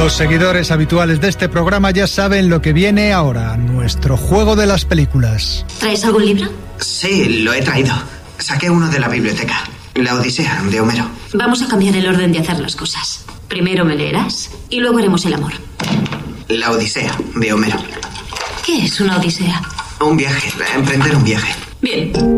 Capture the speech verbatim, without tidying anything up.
Los seguidores habituales de este programa ya saben lo que viene ahora, nuestro juego de las películas. ¿Traes algún libro? Sí, lo he traído. Saqué uno de la biblioteca. La Odisea, de Homero. Vamos a cambiar el orden de hacer las cosas. Primero me leerás y luego haremos el amor. La Odisea, de Homero. ¿Qué es una odisea? Un viaje, emprender un viaje. Bien.